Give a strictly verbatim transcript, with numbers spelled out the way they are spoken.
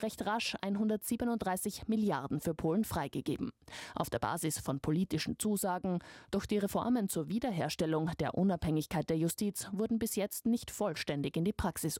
recht rasch hundertsiebenunddreißig Milliarden für Polen freigegeben. Auf der Basis von politischen Zusagen, doch die Reformen zur Wiederherstellung der Unabhängigkeit der Justiz wurden bis jetzt nicht vollständig in die Praxis